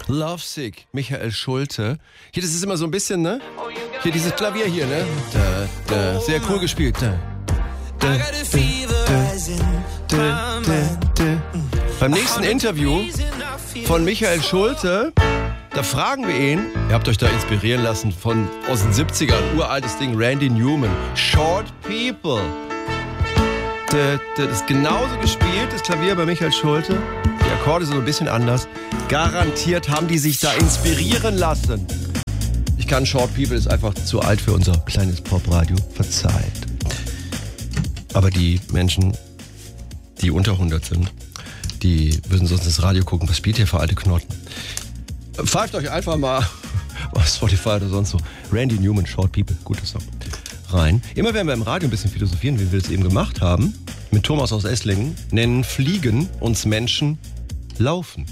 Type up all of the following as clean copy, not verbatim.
Lovesick, Michael Schulte. Hier, das ist immer so ein bisschen, ne? Hier, dieses Klavier hier, ne? Sehr cool gespielt. Beim nächsten Interview von Michael Schulte, da fragen wir ihn, ihr habt euch da inspirieren lassen aus den 70ern, uraltes Ding, Randy Newman, Short People. Das ist genauso gespielt, das Klavier bei Michael Schulte. Die Akkorde sind so ein bisschen anders. Garantiert haben die sich da inspirieren lassen. Ich kann Short People, ist einfach zu alt für unser kleines Popradio. Verzeiht. Aber die Menschen, die unter 100 sind, die würden sonst ins Radio gucken. Was spielt ihr für alte Knoten? Pfeift euch einfach mal auf Spotify oder sonst so. Randy Newman, Short People, guter Song. Rein. Immer wenn wir im Radio ein bisschen philosophieren, wie wir es eben gemacht haben, mit Thomas aus Esslingen, nennen Fliegen uns Menschen Laufen.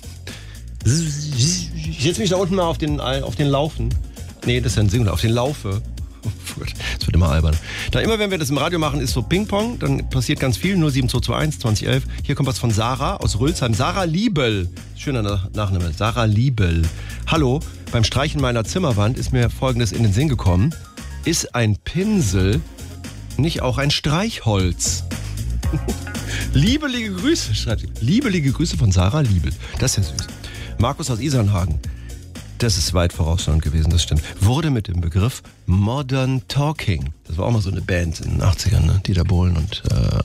Ich setze mich da unten mal auf den Laufen. Nee, das ist ja ein Singular, auf den Laufe. Das wird immer albern. Da immer, wenn wir das im Radio machen, ist so Ping-Pong, dann passiert ganz viel. 07221 2011. Hier kommt was von Sarah aus Rülsheim. Sarah Liebel. Schöner Nachname. Sarah Liebel. Hallo, beim Streichen meiner Zimmerwand ist mir Folgendes in den Sinn gekommen. Ist ein Pinsel nicht auch ein Streichholz? Liebelige Grüße, schreibt sie. Liebelige Grüße von Sarah Liebel. Das ist ja süß. Markus aus Isernhagen. Das ist weit vorausschauend gewesen, das stimmt. Wurde mit dem Begriff Modern Talking. Das war auch mal so eine Band in den 80ern, ne? Dieter Bohlen und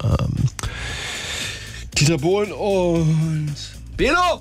Beno!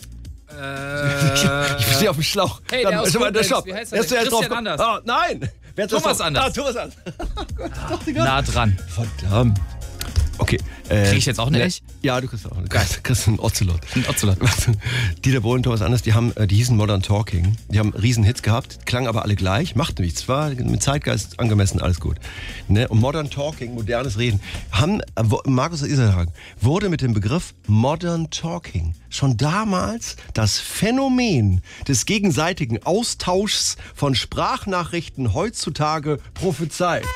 Ich stehe auf dem Schlauch. Hey, der aus Koblenz, wie heißt der? Christian Anders. Oh, nein! Thomas Anders. Thomas Anders. Oh Gott, ich dachte gerade. Nah dran. Verdammt. Okay. Krieg ich jetzt auch eine Echt? Ja, du kriegst auch eine. Kriegst einen Ocelot. Ein Ocelot. Dieter Bohlen, Thomas Anders, die hießen Modern Talking. Die haben riesen Hits gehabt, klangen aber alle gleich, macht nichts, war mit Zeitgeist angemessen, alles gut. Ne? Und Modern Talking, modernes Reden, Markus aus Isernhagen, wurde mit dem Begriff Modern Talking schon damals das Phänomen des gegenseitigen Austauschs von Sprachnachrichten heutzutage prophezeit.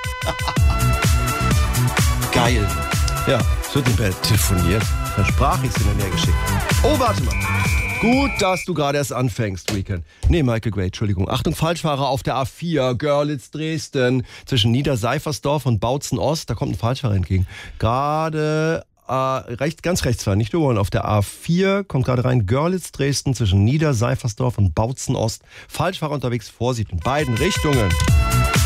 Geil. Ja, es wird nicht mehr telefoniert. Dann Sprachrichs hin und her geschickt. Oh, warte mal. Gut, dass du gerade erst anfängst, Weekend. Nee, Michael Gray, Entschuldigung. Achtung, Falschfahrer auf der A4, Görlitz, Dresden. Zwischen Niederseifersdorf und Bautzen Ost, da kommt ein Falschfahrer entgegen. Gerade ganz rechts fahren, nicht überholen. Auf der A4 kommt gerade rein Görlitz, Dresden. Zwischen Niederseifersdorf und Bautzen Ost. Falschfahrer unterwegs, Vorsicht in beiden Richtungen.